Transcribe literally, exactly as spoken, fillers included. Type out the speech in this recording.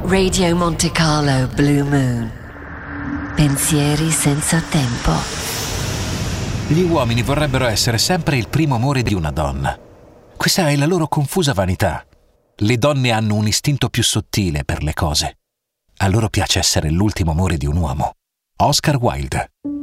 Radio Monte Carlo Blue Moon. Pensieri senza tempo. Gli uomini vorrebbero essere sempre il primo amore di una donna. Questa è la loro confusa vanità. Le donne hanno un istinto più sottile per le cose. A loro piace essere l'ultimo amore di un uomo. Oscar Wilde.